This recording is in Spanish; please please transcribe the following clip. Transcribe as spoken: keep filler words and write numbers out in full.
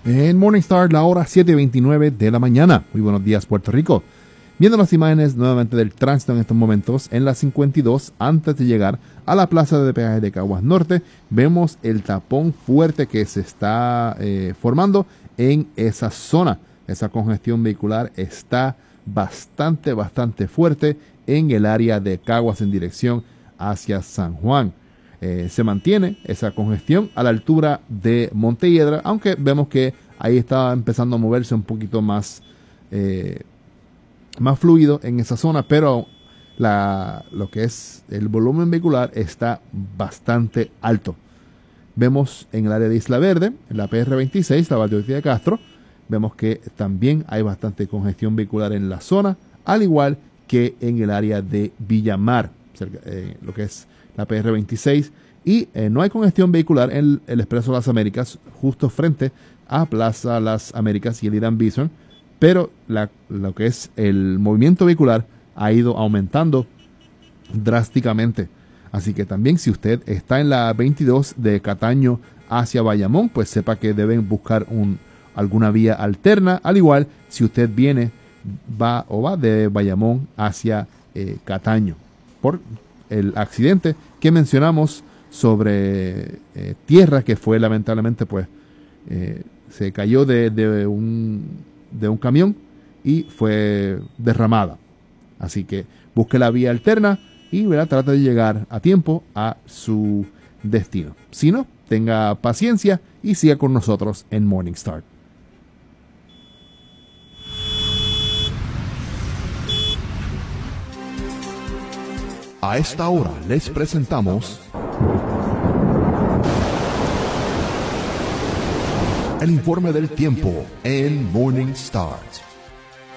En Morningstar, la hora siete veintinueve de la mañana. Muy buenos días, Puerto Rico. Viendo las imágenes nuevamente del tránsito en estos momentos, en la cincuenta y dos, antes de llegar a la plaza de peaje de Caguas Norte, vemos el tapón fuerte que se está eh, formando en esa zona. Esa congestión vehicular está bastante, bastante fuerte en el área de Caguas en dirección hacia San Juan. Eh, se mantiene esa congestión a la altura de Montelledra, aunque vemos que ahí está empezando a moverse un poquito más, eh, más fluido en esa zona, pero la, lo que es el volumen vehicular está bastante alto. Vemos en el área de Isla Verde, en la P R veintiséis, la Valdoriotti de Castro, vemos que también hay bastante congestión vehicular en la zona, al igual que en el área de Villamar, cerca, eh, lo que es la P R veintiséis, y eh, no hay congestión vehicular en el, el Expreso Las Américas, justo frente a Plaza Las Américas y el Irán Bison, pero la, lo que es el movimiento vehicular ha ido aumentando drásticamente. Así que también, si usted está en la veintidós de Cataño hacia Bayamón, pues sepa que deben buscar un, alguna vía alterna, al igual si usted viene, va o va de Bayamón hacia eh, Cataño, por el accidente que mencionamos sobre eh, tierra que fue lamentablemente pues eh, se cayó de, de, un, de un camión y fue derramada. Así que busque la vía alterna y ¿verdad? Trate de llegar a tiempo a su destino. Si no, tenga paciencia y siga con nosotros en Morning Start. A esta hora les presentamos el informe del tiempo en Morning Start.